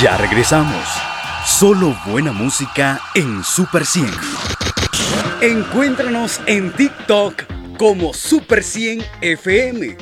Ya regresamos. Solo buena música en Super 100. Encuéntranos en TikTok como Super 100 FM.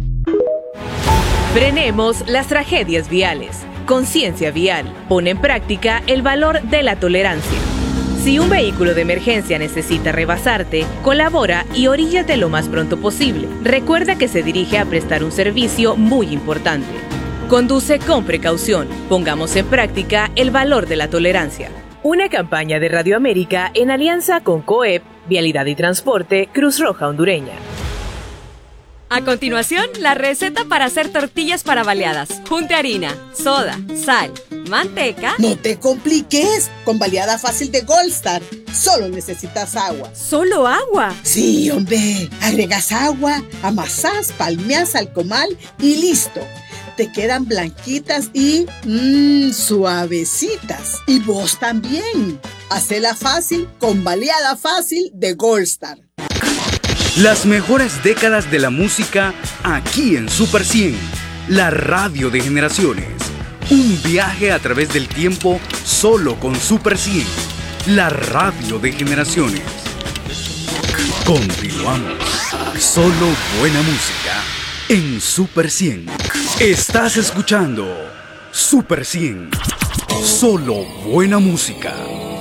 Frenemos las tragedias viales. Conciencia vial. Pone en práctica el valor de la tolerancia. Si un vehículo de emergencia necesita rebasarte, colabora y oríllate lo más pronto posible. Recuerda que se dirige a prestar un servicio muy importante. Conduce con precaución. Pongamos en práctica el valor de la tolerancia. Una campaña de Radio América en alianza con COEP, Vialidad y Transporte, Cruz Roja Hondureña. A continuación, la receta para hacer tortillas para baleadas. Junte harina, soda, sal, manteca. No te compliques, con baleada fácil de Gold Star. Solo necesitas agua. ¿Solo agua? Sí, hombre. Agregas agua, amasás, palmeás al comal y listo. Te quedan blanquitas y suavecitas. Y vos también. Hacela fácil con baleada fácil de Gold Star. Las mejores décadas de la música aquí en Super 100, la radio de generaciones. Un viaje a través del tiempo solo con Super 100, la radio de generaciones. Continuamos. Solo buena música en Super 100. Estás escuchando Super 100. Solo buena música.